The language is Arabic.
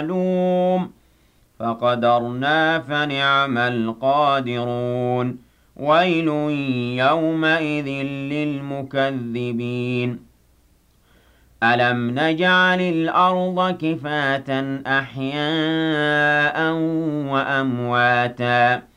معلوم فقدرنا فنعم القادرون ويل يومئذ للمكذبين ألم نجعل الأرض كفاة أحياء وأمواتا